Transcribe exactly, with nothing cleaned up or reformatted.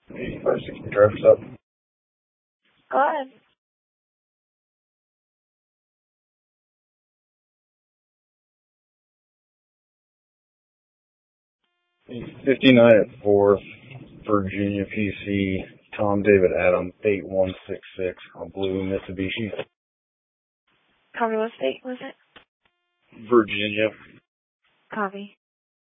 eighty-five sixty driver's up. Go ahead. fifty-nine at fourth, Virginia P C, Tom David Adam, eight one six six on blue Mitsubishi. Copy, what state was it? Virginia. Copy.